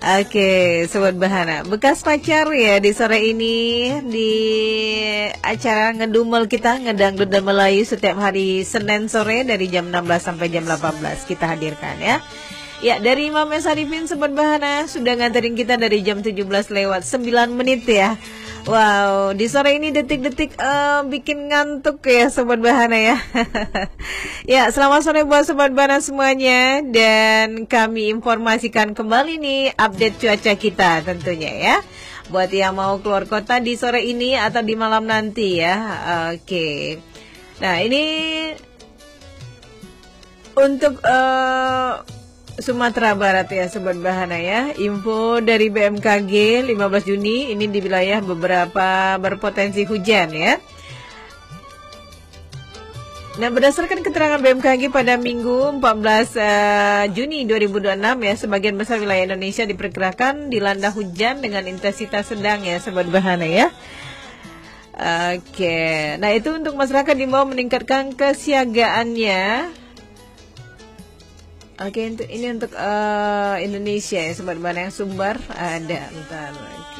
Oke, Sobat Bahana, bekas pacar ya di sore ini di acara ngedumel kita, ngedangdut dan Melayu setiap hari Senin sore dari jam 16 sampai jam 18 kita hadirkan ya. Ya, dari Imam S. Arifin Sobat Bahana sudah nganterin kita dari jam 17 lewat 9 menit ya. Wow, di sore ini detik-detik bikin ngantuk ya Sobat Bahana ya. Ya, selamat sore buat Sobat Bahana semuanya. Dan kami informasikan kembali nih update cuaca kita tentunya ya. Buat yang mau keluar kota di sore ini atau di malam nanti ya. Oke. Nah, ini untuk Sumatera Barat ya Sobat Bahana ya. Info dari BMKG 15 Juni ini di wilayah beberapa berpotensi hujan ya. Nah, berdasarkan keterangan BMKG pada Minggu 14 Juni 2026 ya, sebagian besar wilayah Indonesia diperkirakan dilanda hujan dengan intensitas sedang ya Sobat Bahana ya. Oke, nah itu untuk masyarakat diimbau meningkatkan kesiagaannya. Oke, ini untuk Indonesia ya Sobat Bahana, yang Sumbar ada. Bentar, oke.